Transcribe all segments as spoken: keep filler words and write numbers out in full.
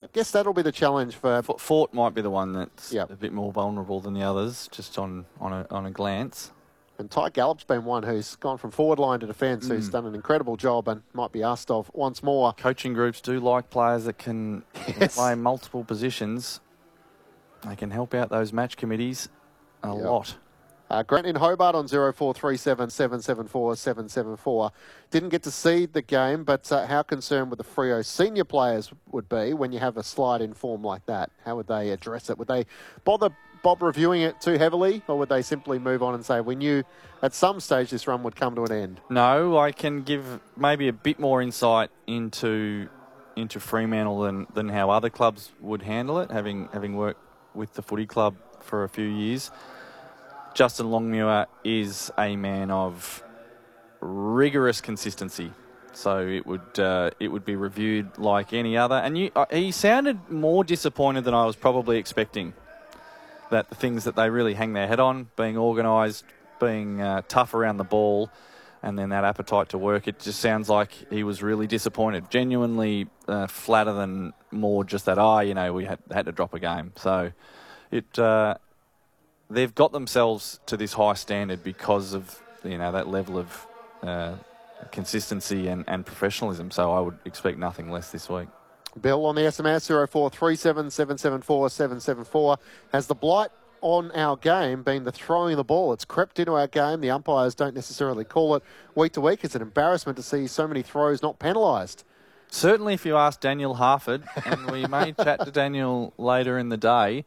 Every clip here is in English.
guess that'll be the challenge for... F- Fort might be the one that's yep. a bit more vulnerable than the others, just on, on, a, on a glance. And Ty Gallop's been one who's gone from forward line to defence, mm. who's done an incredible job and might be asked of once more. Coaching groups do like players that can yes. play multiple positions. They can help out those match committees a yep. lot. Uh, Grant in Hobart on zero four three seven, seven seven four, seven seven four. Didn't get to see the game, but uh, how concerned would the Freo senior players would be when you have a slide in form like that? How would they address it? Would they bother Bob reviewing it too heavily, or would they simply move on and say, we knew at some stage this run would come to an end? No, I can give maybe a bit more insight into into Fremantle than, than how other clubs would handle it, having having worked with the footy club for a few years. Justin Longmuir is a man of rigorous consistency, so it would uh, it would be reviewed like any other. And you, uh, he sounded more disappointed than I was probably expecting. That the things that they really hang their head on, being organised, being uh, tough around the ball, and then that appetite to work, it just sounds like he was really disappointed, genuinely uh, flatter than more just that, ah, oh, you know, we had had to drop a game. So it. Uh, They've got themselves to this high standard because of, you know, that level of uh, consistency and, and professionalism. So I would expect nothing less this week. Bill on the S M S, zero four three seven, seven seven four, seven seven four. Has the blight on our game been the throwing the ball? It's crept into our game. The umpires don't necessarily call it week to week. It's an embarrassment to see so many throws not penalised. Certainly if you ask Daniel Harford, and we may chat to Daniel later in the day,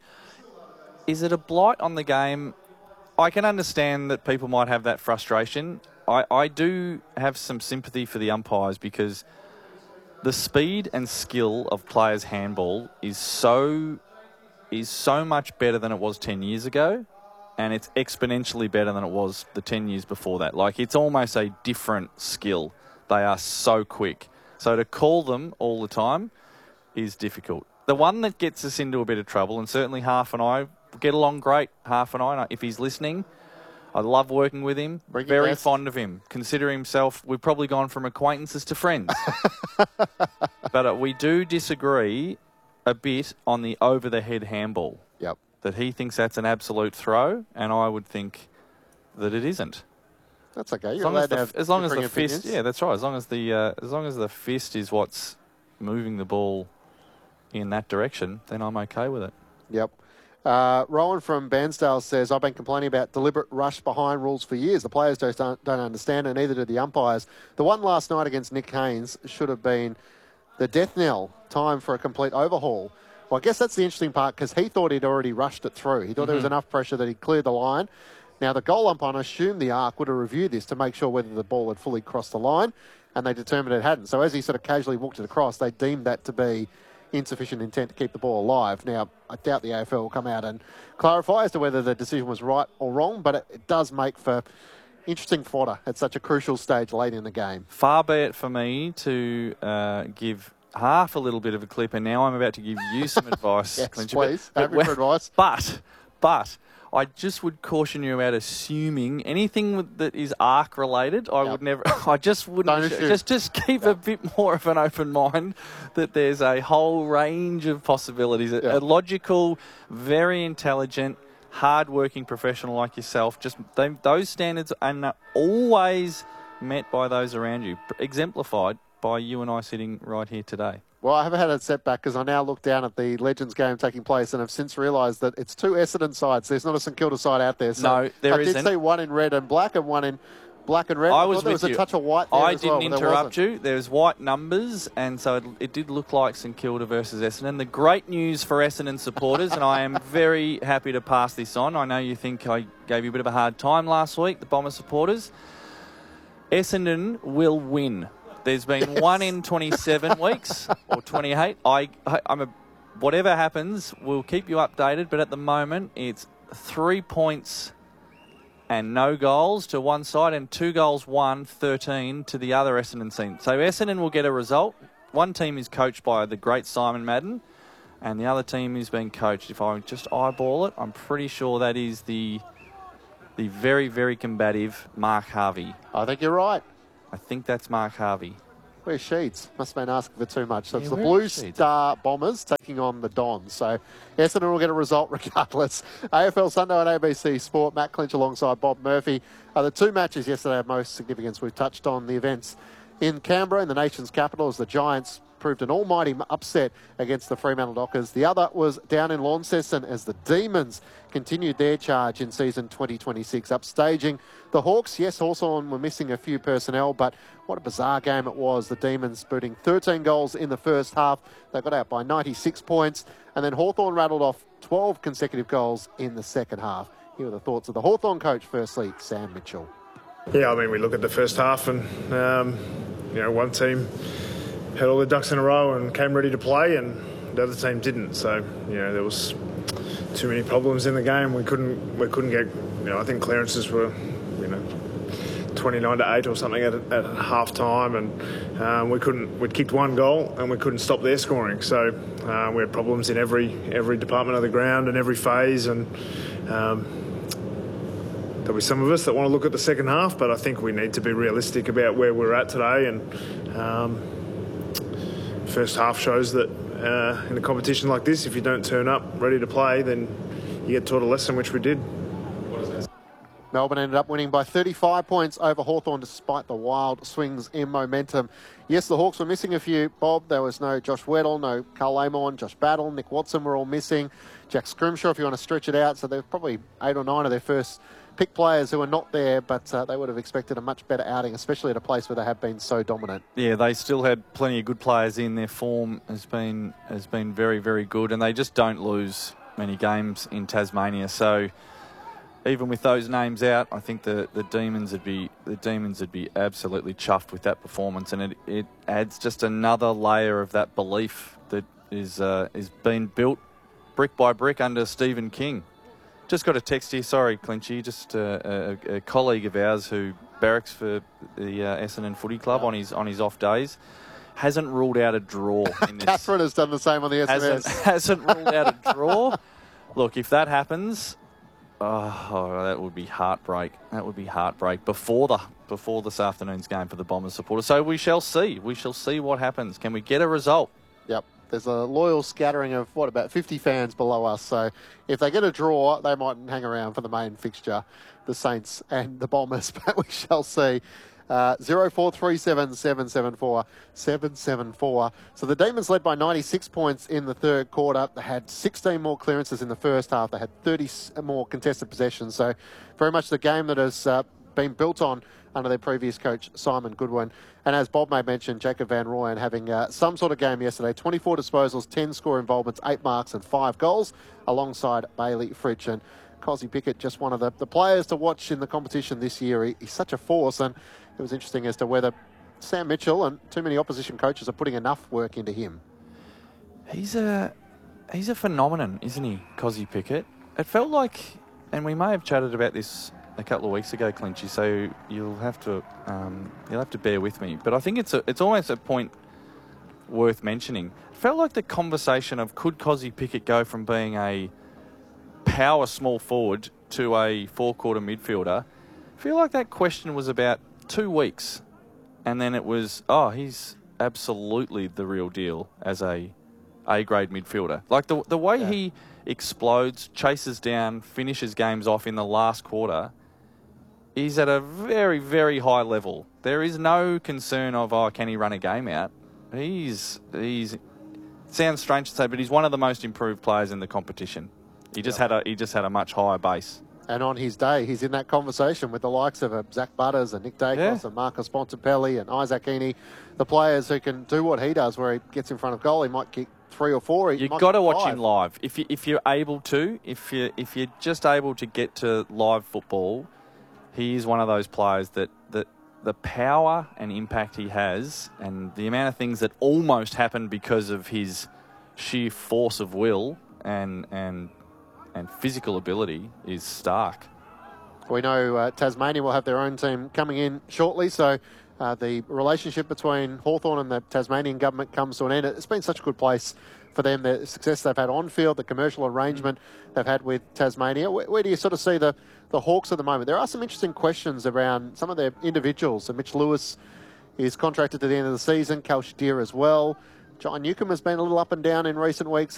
is it a blight on the game? I can understand that people might have that frustration. I, I do have some sympathy for the umpires because the speed and skill of players' handball is so is so much better than it was ten years ago, and it's exponentially better than it was the ten years before that. Like, it's almost a different skill. They are so quick. So to call them all the time is difficult. The one that gets us into a bit of trouble, and certainly Half and I get along great, Half and I, if he's listening. I love working with him. Bring Very fond of him. Consider himself, we've probably gone from acquaintances to friends. But uh, we do disagree a bit on the over-the-head handball. Yep. That he thinks that's an absolute throw, and I would think that it isn't. That's okay. You're as long allowed as the, to have as long as the opinions. fist, yeah, that's right. As long as the uh, as long as the fist is what's moving the ball in that direction, then I'm okay with it. Yep. Uh, Rowan from Bairnsdale says, I've been complaining about deliberate rush behind rules for years. The players don't, don't understand it, neither do the umpires. The one last night against Nick Haynes should have been the death knell, time for a complete overhaul. Well, I guess that's the interesting part because he thought he'd already rushed it through. He thought mm-hmm. there was enough pressure that he'd cleared the line. Now, the goal umpire, I assume the ARC would have reviewed this to make sure whether the ball had fully crossed the line, and they determined it hadn't. So as he sort of casually walked it across, they deemed that to be insufficient intent to keep the ball alive. Now, I doubt the A F L will come out and clarify as to whether the decision was right or wrong, but it, it does make for interesting fodder at such a crucial stage late in the game. Far be it for me to uh, give Half a little bit of a clip, and now I'm about to give you some advice. Yes, Clinch, please. But, Have for advice. But, but... I just would caution you about assuming anything that is ARC related. I yep. would never. I just wouldn't. Just, just keep yep. a bit more of an open mind. That there's a whole range of possibilities. Yep. A logical, very intelligent, hard-working professional like yourself. Just they, those standards are always met by those around you. Exemplified by you and I sitting right here today. Well, I haven't had a setback because I now look down at the Legends game taking place and have since realised that it's two Essendon sides. There's not a St Kilda side out there. So no, there I isn't. did see one in red and black and one in black and red. I, I was thought there with was you. a touch of white there I as didn't well, interrupt you. There's white numbers, and so it, it did look like St Kilda versus Essendon. The great news for Essendon supporters, and I am very happy to pass this on. I know you think I gave you a bit of a hard time last week, the Bomber supporters. Essendon will win. There's been yes. one in twenty-seven weeks or twenty-eight. I, I, I'm a, whatever happens, we'll keep you updated. But at the moment, it's three points and no goals to one side, and two goals, one, thirteen to the other Essendon team. So Essendon will get a result. One team is coached by the great Simon Madden, and the other team is being coached. If I just eyeball it, I'm pretty sure that is the the very, very combative Mark Harvey. I think you're right. I think that's Mark Harvey. Where's Sheeds? Must have been asking for too much. So Yeah, it's the where Blue is Sheeds? Star Bombers taking on the Dons. So Essendon will get a result regardless. A F L Sunday on A B C Sport. Matt Clinch alongside Bob Murphy. Uh, the two matches yesterday of most significance. We've touched on the events in Canberra, in the nation's capital, as the Giants proved an almighty upset against the Fremantle Dockers. The other was down in Launceston as the Demons continued their charge in season twenty twenty-six, upstaging the Hawks. Yes, Hawthorn were missing a few personnel, but what a bizarre game it was. The Demons booting thirteen goals in the first half. They got out by ninety-six points, and then Hawthorn rattled off twelve consecutive goals in the second half. Here are the thoughts of the Hawthorn coach, firstly, Sam Mitchell. Yeah, I mean, we look at the first half and, um, you know, one team had all their ducks in a row and came ready to play, and the other team didn't. So, you know, there was too many problems in the game. We couldn't, we couldn't get, you know, I think clearances were, you know, twenty-nine to eight or something at, at half time, and um, we couldn't, we'd kicked one goal and we couldn't stop their scoring. So uh, we had problems in every every department of the ground and every phase, and um, there'll be some of us that want to look at the second half, but I think we need to be realistic about where we're at today. And um, first half shows that uh, in a competition like this, if you don't turn up ready to play, then you get taught a lesson, which we did. Melbourne ended up winning by thirty-five points over Hawthorn despite the wild swings in momentum. Yes, the Hawks were missing a few. Bob, there was no Josh Weddle, no Carl Amon, Josh Battle, Nick Watson were all missing. Jack Scrimshaw, if you want to stretch it out. So there's probably eight or nine of their first pick players who are not there, but uh, they would have expected a much better outing, especially at a place where they have been so dominant. Yeah, they still had plenty of good players in. Their form has been has been very, very good, and they just don't lose many games in Tasmania. So even with those names out, I think the, the Demons would be the Demons would be absolutely chuffed with that performance, and it, it adds just another layer of that belief that is uh, is being built brick by brick under Stephen King. Just got a text here, sorry Clinchy, just a, a, a colleague of ours who barracks for the uh, Essendon Footy Club on his on his off days, hasn't ruled out a draw in this. Catherine has done the same on the S M S. Hasn't, hasn't ruled out a draw. Look, if that happens, oh, that would be heartbreak. That would be heartbreak before the before this afternoon's game for the Bombers supporters. So we shall see. We shall see what happens. Can we get a result? Yep. There's a loyal scattering of, what, about fifty fans below us. So if they get a draw, they might hang around for the main fixture, the Saints and the Bombers. But we shall see. Uh, zero four three seven seven seven four seven seven four. So the Demons led by ninety-six points in the third quarter. They had sixteen more clearances in the first half. They had thirty more contested possessions. So very much the game that has uh, been built on under their previous coach, Simon Goodwin. And as Bob may mention, Jacob Van Rooyen having uh, some sort of game yesterday. twenty-four disposals, ten score involvements, eight marks and five goals, alongside Bailey Fritsch. And Cozzy Pickett, just one of the, the players to watch in the competition this year. He, he's such a force, and it was interesting as to whether Sam Mitchell and too many opposition coaches are putting enough work into him. He's a he's a phenomenon, isn't he, Cozzy Pickett? It felt like, and we may have chatted about this a couple of weeks ago, Clinchy, so you'll have to um, you'll have to bear with me. But I think it's a, it's almost a point worth mentioning. It felt like the conversation of could Cozzy Pickett go from being a power small forward to a four-quarter midfielder. I feel like that question was about two weeks, and then it was, oh, he's absolutely the real deal as a A-grade midfielder. Like the the way yeah. he explodes, chases down, finishes games off in the last quarter, is at a very, very high level. There is no concern of, oh, can he run a game out? He's, he's, sounds strange to say, but he's one of the most improved players in the competition. He just yeah. had a, he just had a much higher base. And on his day, he's in that conversation with the likes of uh, Zach Butters and Nick Dacos yeah. and Marcus Bontempelli and Isaac Heaney, the players who can do what he does, where he gets in front of goal, he might kick three or four. You've got to watch him live. If you if you're able to, if you if you're just able to get to live football, he is one of those players that that the power and impact he has, and the amount of things that almost happen because of his sheer force of will and and. and physical ability is stark. We know uh, Tasmania will have their own team coming in shortly, so uh, the relationship between Hawthorn and the Tasmanian government comes to an end. It's been such a good place for them, the success they've had on field, the commercial arrangement mm. they've had with Tasmania. Where, where do you sort of see the, the Hawks at the moment? There are some interesting questions around some of their individuals. So Mitch Lewis is contracted to the end of the season. Cal Shadir as well. John Newcomb has been a little up and down in recent weeks.